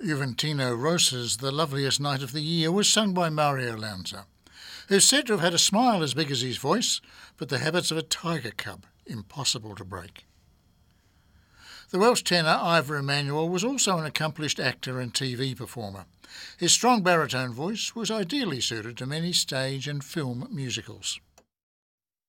Juventino Rosa's The Loveliest Night of the Year was sung by Mario Lanza, who's said to have had a smile as big as his voice, but the habits of a tiger cub impossible to break. The Welsh tenor Ivor Emmanuel was also an accomplished actor and TV performer. His strong baritone voice was ideally suited to many stage and film musicals.